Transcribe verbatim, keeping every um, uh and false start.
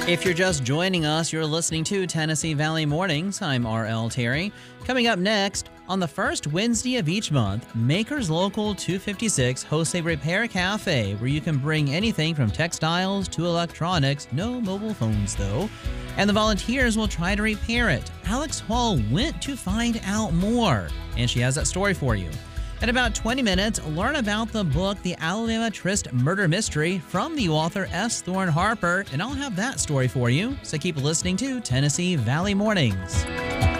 If you're just joining us, you're listening to Tennessee Valley Mornings. I'm R L Terry. Coming up next, on the first Wednesday of each month, Makers Local two fifty-six hosts a repair cafe where you can bring anything from textiles to electronics, no mobile phones though, and the volunteers will try to repair it. Alex Hall went to find out more, and she has that story for you. In about twenty minutes, learn about the book, The Alabama Tryst Murder Mystery, from the author S. Thorne Harper, and I'll have that story for you. So keep listening to Tennessee Valley Mornings.